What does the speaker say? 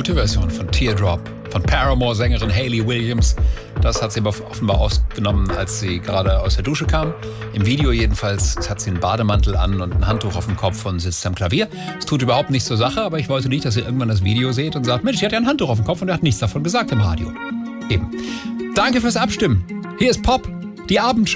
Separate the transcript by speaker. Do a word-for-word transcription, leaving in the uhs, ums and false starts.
Speaker 1: gute Version von Teardrop von Paramore-Sängerin Hayley Williams. Das hat sie aber offenbar ausgenommen, als sie gerade aus der Dusche kam. Im Video jedenfalls hat sie einen Bademantel an und ein Handtuch auf dem Kopf und sitzt am Klavier. Es tut überhaupt nichts zur Sache, aber ich wollte nicht, dass ihr irgendwann das Video seht und sagt, Mensch, die hat ja ein Handtuch auf dem Kopf und er hat nichts davon gesagt im Radio. Eben. Danke fürs Abstimmen. Hier ist Pop, die Abendshow.